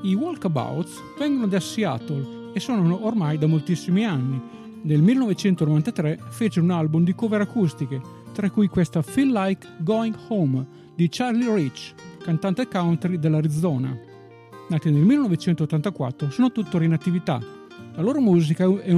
I Walkabouts vengono da Seattle e suonano ormai da moltissimi anni. Nel 1993 fecero un album di cover acustiche, tra cui questa Feel Like Going Home di Charlie Rich, cantante country dell'Arizona. Nati nel 1984, sono tuttora in attività. La loro musica è